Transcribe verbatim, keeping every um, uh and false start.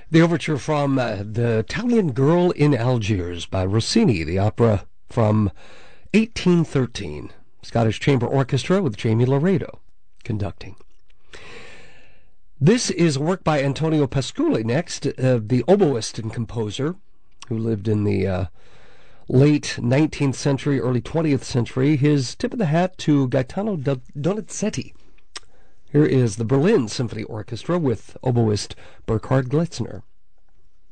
The overture from uh, The Italian Girl in Algiers by Rossini, the opera from eighteen thirteen. Scottish Chamber Orchestra with Jamie Laredo conducting. This is a work by Antonio Pascoli next, uh, the oboist and composer who lived in the uh, late nineteenth century, early twentieth century. His tip of the hat to Gaetano Donizetti. Here is the Berlin Symphony Orchestra with oboist Burkhard Glitzner.